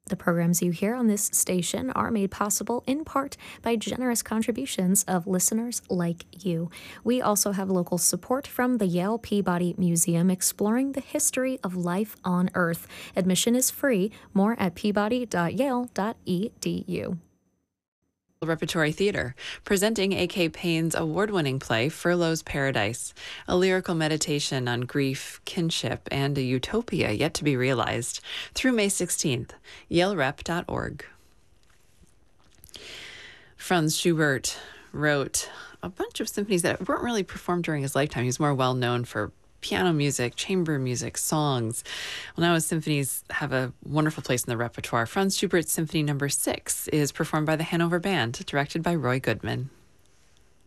The programs you hear on this station are made possible in part by generous contributions of listeners like you. We also have local support from the Yale Peabody Museum exploring the history of life on Earth. Admission is free. More at peabody.yale.edu. Repertory Theater, presenting A.K. Payne's award-winning play Furlough's Paradise, a lyrical meditation on grief, kinship, and a utopia yet to be realized, through May 16th, yalerep.org. Franz Schubert wrote a bunch of symphonies that weren't really performed during his lifetime. He was more well known for piano music, chamber music, songs. Well, now his symphonies have a wonderful place in the repertoire. Franz Schubert's Symphony No. 6 is performed by the Hanover Band, directed by Roy Goodman.